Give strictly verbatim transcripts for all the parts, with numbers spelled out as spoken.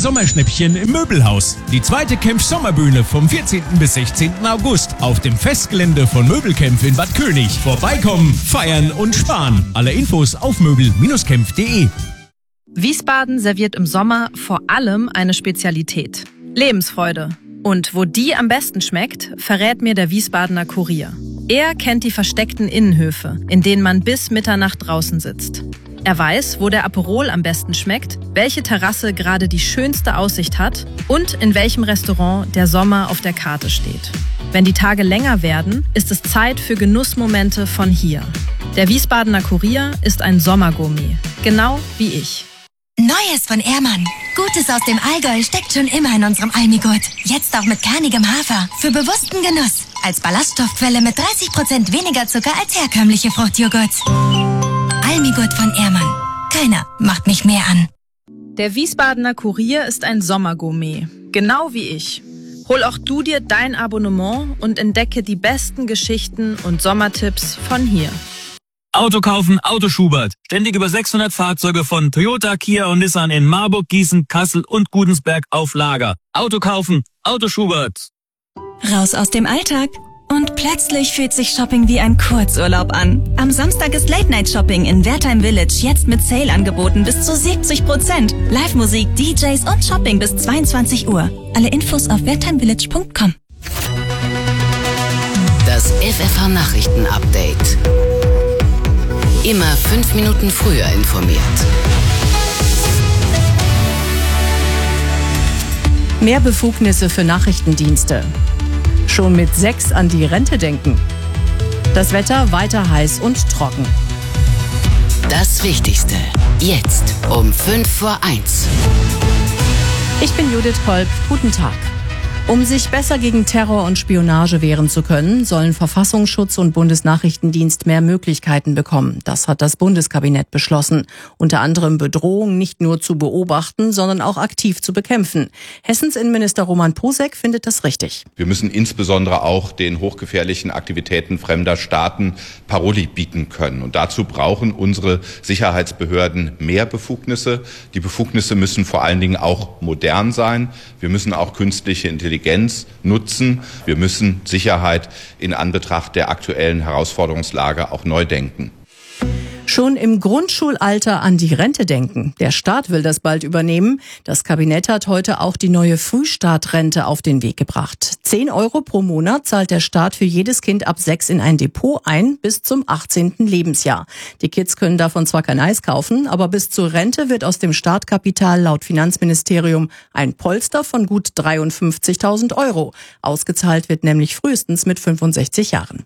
Sommerschnäppchen im Möbelhaus. Die zweite Kempf Sommerbühne vom vierzehnten bis sechzehnten August auf dem Festgelände von Möbelkempf in Bad König. Vorbeikommen, feiern und sparen. Alle Infos auf möbel Bindestrich kempf punkt de. Wiesbaden serviert im Sommer vor allem eine Spezialität: Lebensfreude. Und wo die am besten schmeckt, verrät mir der Wiesbadener Kurier. Er kennt die versteckten Innenhöfe, in denen man bis Mitternacht draußen sitzt. Er weiß, wo der Aperol am besten schmeckt, welche Terrasse gerade die schönste Aussicht hat und in welchem Restaurant der Sommer auf der Karte steht. Wenn die Tage länger werden, ist es Zeit für Genussmomente von hier. Der Wiesbadener Kurier ist ein Sommergourmet, genau wie ich. Neues von Ehrmann. Gutes aus dem Allgäu steckt schon immer in unserem Almigurt. Jetzt auch mit kernigem Hafer. Für bewussten Genuss. Als Ballaststoffquelle mit dreißig Prozent weniger Zucker als herkömmliche Fruchtjoghurts. Almigurt von Ehrmann. Keiner macht mich mehr an. Der Wiesbadener Kurier ist ein Sommergourmet, genau wie ich. Hol auch du dir dein Abonnement und entdecke die besten Geschichten und Sommertipps von hier. Auto kaufen, Auto Schubert. Ständig über sechshundert Fahrzeuge von Toyota, Kia und Nissan in Marburg, Gießen, Kassel und Gudensberg auf Lager. Auto kaufen, Auto Schubert. Raus aus dem Alltag. Und plötzlich fühlt sich Shopping wie ein Kurzurlaub an. Am Samstag ist Late-Night-Shopping in Wertheim Village jetzt mit Sale-Angeboten bis zu siebzig Prozent. Live-Musik, D Js und Shopping bis zweiundzwanzig Uhr. Alle Infos auf wertheimvillage punkt com. Das F F H-Nachrichten-Update. Immer fünf Minuten früher informiert. Mehr Befugnisse für Nachrichtendienste. Schon mit sechs an die Rente denken. Das Wetter weiter heiß und trocken. Das Wichtigste jetzt um fünf vor eins. Ich bin Judith Kolb. Guten Tag. Um sich besser gegen Terror und Spionage wehren zu können, sollen Verfassungsschutz und Bundesnachrichtendienst mehr Möglichkeiten bekommen. Das hat das Bundeskabinett beschlossen. Unter anderem Bedrohungen nicht nur zu beobachten, sondern auch aktiv zu bekämpfen. Hessens Innenminister Roman Posek findet das richtig. Wir müssen insbesondere auch den hochgefährlichen Aktivitäten fremder Staaten Paroli bieten können. Und dazu brauchen unsere Sicherheitsbehörden mehr Befugnisse. Die Befugnisse müssen vor allen Dingen auch modern sein. Wir müssen auch künstliche Intelligenz Intelligenz nutzen. Wir müssen Sicherheit in Anbetracht der aktuellen Herausforderungslage auch neu denken. Schon im Grundschulalter an die Rente denken. Der Staat will das bald übernehmen. Das Kabinett hat heute auch die neue Frühstartrente auf den Weg gebracht. Zehn Euro pro Monat zahlt der Staat für jedes Kind ab sechs in ein Depot ein bis zum achtzehnten Lebensjahr. Die Kids können davon zwar kein Eis kaufen, aber bis zur Rente wird aus dem Startkapital laut Finanzministerium ein Polster von gut dreiundfünfzigtausend Euro. Ausgezahlt wird nämlich frühestens mit fünfundsechzig Jahren.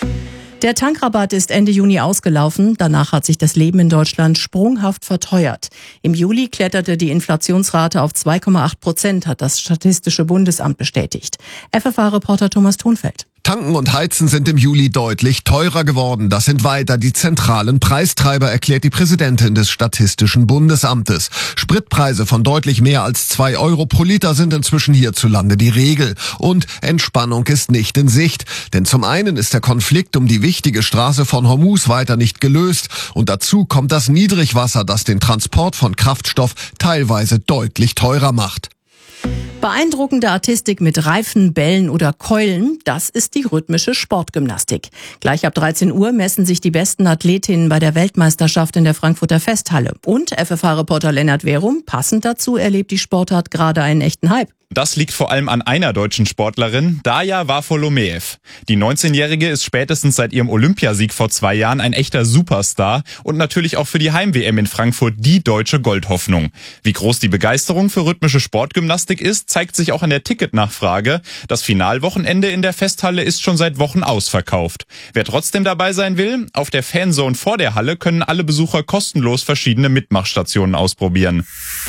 Der Tankrabatt ist Ende Juni ausgelaufen. Danach hat sich das Leben in Deutschland sprunghaft verteuert. Im Juli kletterte die Inflationsrate auf zwei Komma acht Prozent, hat das Statistische Bundesamt bestätigt. F F H-Reporter Thomas Thunfeld. Tanken und Heizen sind im Juli deutlich teurer geworden. Das sind weiter die zentralen Preistreiber, erklärt die Präsidentin des Statistischen Bundesamtes. Spritpreise von deutlich mehr als zwei Euro pro Liter sind inzwischen hierzulande die Regel. Und Entspannung ist nicht in Sicht. Denn zum einen ist der Konflikt um die wichtige Straße von Hormuz weiter nicht gelöst. Und dazu kommt das Niedrigwasser, das den Transport von Kraftstoff teilweise deutlich teurer macht. Beeindruckende Artistik mit Reifen, Bällen oder Keulen, das ist die rhythmische Sportgymnastik. Gleich ab dreizehn Uhr messen sich die besten Athletinnen bei der Weltmeisterschaft in der Frankfurter Festhalle. Und F F H-Reporter Lennart Werum, passend dazu erlebt die Sportart gerade einen echten Hype. Das liegt vor allem an einer deutschen Sportlerin, Darja Wafolomeev. Die neunzehnjährige ist spätestens seit ihrem Olympiasieg vor zwei Jahren ein echter Superstar und natürlich auch für die Heim-W M in Frankfurt die deutsche Goldhoffnung. Wie groß die Begeisterung für rhythmische Sportgymnastik ist, zeigt sich auch an der Ticketnachfrage. Das Finalwochenende in der Festhalle ist schon seit Wochen ausverkauft. Wer trotzdem dabei sein will, auf der Fanzone vor der Halle können alle Besucher kostenlos verschiedene Mitmachstationen ausprobieren.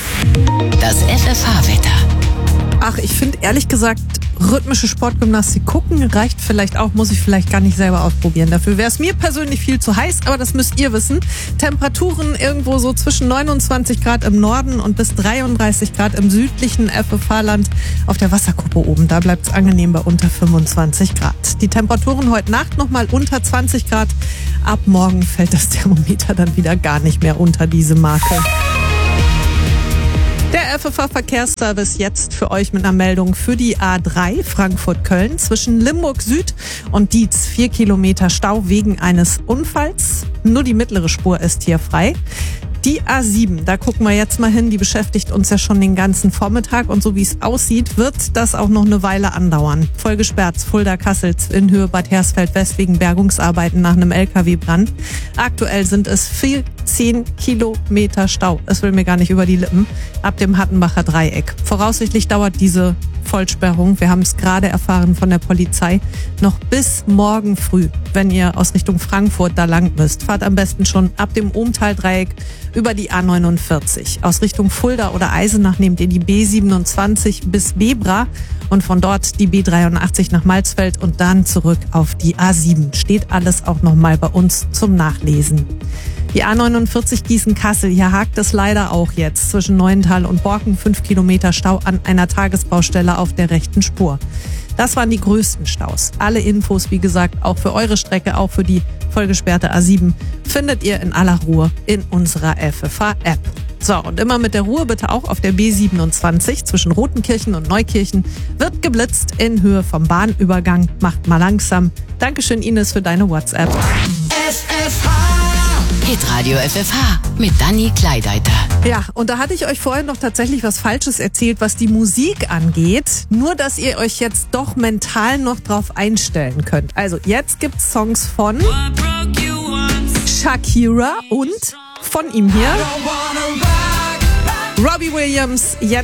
Das F F H-Wetter. Ach, ich finde ehrlich gesagt, rhythmische Sportgymnastik gucken reicht vielleicht auch, muss ich vielleicht gar nicht selber ausprobieren. Dafür wäre es mir persönlich viel zu heiß, aber das müsst ihr wissen. Temperaturen irgendwo so zwischen neunundzwanzig Grad im Norden und bis dreiunddreißig Grad im südlichen F F H-Land auf der Wasserkuppe oben. Da bleibt es angenehm bei unter fünfundzwanzig Grad. Die Temperaturen heute Nacht nochmal unter zwanzig Grad. Ab morgen fällt das Thermometer dann wieder gar nicht mehr unter diese Marke. Der F F H-Verkehrsservice jetzt für euch mit einer Meldung für die A drei Frankfurt-Köln zwischen Limburg Süd und Dietz. Vier Kilometer Stau wegen eines Unfalls. Nur die mittlere Spur ist hier frei. Die A sieben, da gucken wir jetzt mal hin, die beschäftigt uns ja schon den ganzen Vormittag und so wie es aussieht, wird das auch noch eine Weile andauern. Voll gesperrt, Fulda-Kassels in Höhe Bad Hersfeld-West wegen Bergungsarbeiten nach einem L K W-Brand. Aktuell sind es vierzehn Kilometer Stau. Es will mir gar nicht über die Lippen. Ab dem Hattenbacher Dreieck. Voraussichtlich dauert diese Vollsperrung, wir haben es gerade erfahren von der Polizei, noch bis morgen früh, wenn ihr aus Richtung Frankfurt da lang müsst. Fahrt am besten schon ab dem Ohmtal-Dreieck über die A neunundvierzig. Aus Richtung Fulda oder Eisenach nehmt ihr die B siebenundzwanzig bis Bebra und von dort die B dreiundachtzig nach Malzfeld und dann zurück auf die A sieben. Steht alles auch nochmal bei uns zum Nachlesen. Die A neunundvierzig Gießen-Kassel, hier hakt es leider auch jetzt zwischen Neuental und Borken. Fünf Kilometer Stau an einer Tagesbaustelle auf der rechten Spur. Das waren die größten Staus. Alle Infos, wie gesagt, auch für eure Strecke, auch für die vollgesperrte A sieben, findet ihr in aller Ruhe in unserer F F H-App. So, und immer mit der Ruhe bitte auch auf der B siebenundzwanzig zwischen Rotenkirchen und Neukirchen. Wird geblitzt in Höhe vom Bahnübergang. Macht mal langsam. Dankeschön, Ines, für deine WhatsApp. F F H Hitradio F F H mit Dani Kleideiter. Ja, und da hatte ich euch vorhin noch tatsächlich was Falsches erzählt, was die Musik angeht. Nur, dass ihr euch jetzt doch mental noch drauf einstellen könnt. Also, jetzt gibt's Songs von Shakira und von ihm hier Robbie Williams. Jetzt